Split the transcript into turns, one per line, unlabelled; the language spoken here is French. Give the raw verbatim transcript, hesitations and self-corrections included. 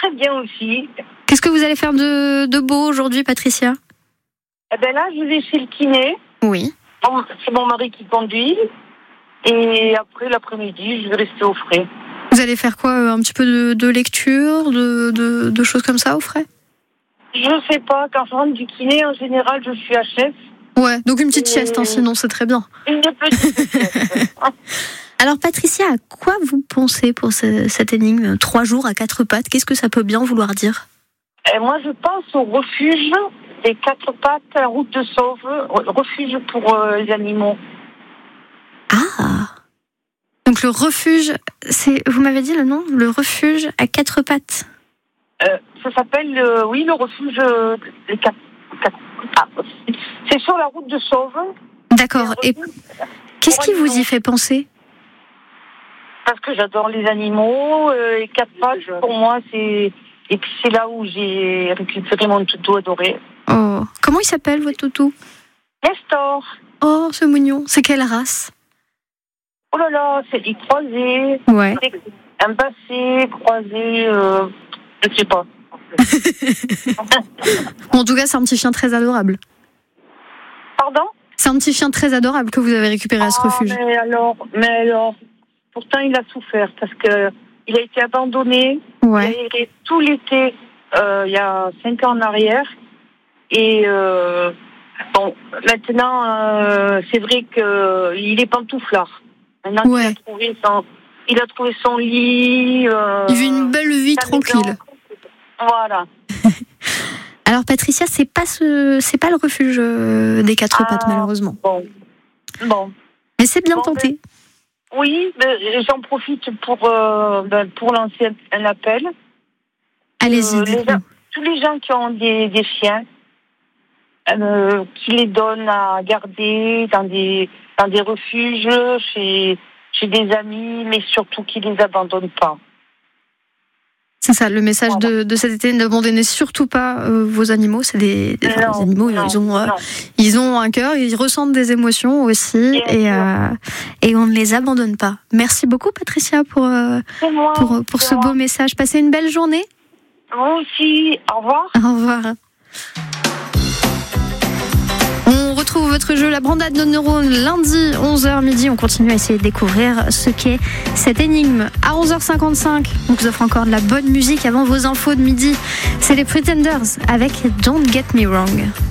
très bien aussi.
Qu'est-ce que vous allez faire de, de beau aujourd'hui, Patricia?
Eh ben là, je vais chez le kiné.
Oui.
Bon, c'est mon mari qui conduit. Et après, l'après-midi, je vais rester au frais.
Vous allez faire quoi? Un petit peu de, de lecture, de, de, de choses comme ça au frais?
Je sais pas, quand je rentre du kiné, en général, je suis H F.
Ouais, donc une petite
Et...
sieste, hein, sinon c'est très bien.
Une petite sieste.
Alors Patricia, à quoi vous pensez pour ce, cette énigme? Trois jours à quatre pattes, qu'est-ce que ça peut bien vouloir dire?
Et moi, je pense au refuge des quatre pattes, la route de Sauve, refuge pour euh, les animaux.
Ah. Donc le refuge, c'est, vous m'avez dit le nom? Le refuge à quatre pattes.
Euh, ça s'appelle, euh, oui, le refuge euh, des quatre, quatre ah, c'est sur la route de Sauve.
D'accord. Et qu'est-ce qui vous y fait penser?
Parce que j'adore les animaux. Euh, les quatre pattes, pour moi, c'est... Et puis c'est là où j'ai récupéré mon toutou adoré.
Oh. Comment il s'appelle, votre toutou?
Nestor.
Oh, c'est mignon. C'est quelle race?
Oh là là, c'est des croisés.
Ouais.
Un passé, croisé, euh, je sais pas.
Bon, en tout cas, c'est un petit chien très adorable.
Pardon?
C'est un petit chien très adorable que vous avez récupéré à ce
oh,
refuge.
Mais alors, mais alors, pourtant il a souffert parce que il a été abandonné.
Ouais.
Il a erré tout l'été, euh, il y a cinq ans en arrière. Et euh, bon, maintenant, euh, c'est vrai qu'il est pantouflard. Maintenant,
ouais.
il, a trouvé son, il a trouvé son lit. Euh,
il vit une belle vie tranquille.
Maison. Voilà.
Alors Patricia, c'est pas ce, c'est pas le refuge des quatre pattes ah, malheureusement.
Bon, bon.
Mais c'est bien
bon,
tenté.
Mais, oui, mais j'en profite pour euh, ben, pour lancer un appel.
Allez-y.
Euh, les, tous les gens qui ont des, des chiens, euh, qui les donnent à garder dans des dans des refuges, chez chez des amis, mais surtout qui les abandonnent pas.
C'est ça, le message voilà. de, de cet été, n'abandonnez surtout pas euh, vos animaux. C'est des, des, enfin,
non,
des animaux,
non,
ils ont, euh, ils ont un cœur, ils ressentent des émotions aussi, et, euh, et on ne les abandonne pas. Merci beaucoup, Patricia, pour, euh,
moi,
pour, pour ce moi. beau message. Passez une belle journée.
Moi aussi, au revoir.
Au revoir. On retrouve votre jeu La Brandade de Neurones lundi onze heures midi. On continue à essayer de découvrir ce qu'est cette énigme. À onze heures cinquante-cinq, on vous offre encore de la bonne musique avant vos infos de midi. C'est les Pretenders avec Don't Get Me Wrong.